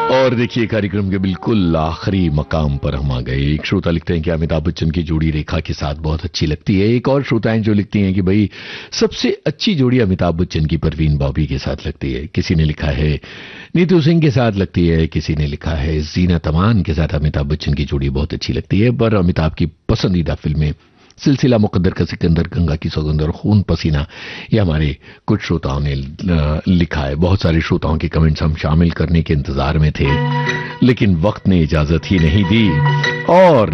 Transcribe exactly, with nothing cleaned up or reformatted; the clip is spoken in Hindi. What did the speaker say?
और देखिए कार्यक्रम के बिल्कुल आखिरी मकाम पर हम आ गए। एक श्रोता लिखते हैं कि अमिताभ बच्चन की जोड़ी रेखा के साथ बहुत अच्छी लगती है। एक और श्रोता हैं जो लिखती हैं कि भाई सबसे अच्छी जोड़ी अमिताभ बच्चन की परवीन बॉबी के साथ लगती है। किसी ने लिखा है नीतू सिंह के साथ लगती है, किसी ने लिखा है जीनत अमान के साथ अमिताभ बच्चन की जोड़ी बहुत अच्छी लगती है। पर अमिताभ की पसंदीदा फिल्में सिलसिला मुकद्दर का सिकंदर, गंगा की सौगंध और खून पसीना, ये हमारे कुछ श्रोताओं ने लिखा है। बहुत सारे श्रोताओं के कमेंट्स हम शामिल करने के इंतजार में थे, लेकिन वक्त ने इजाजत ही नहीं दी और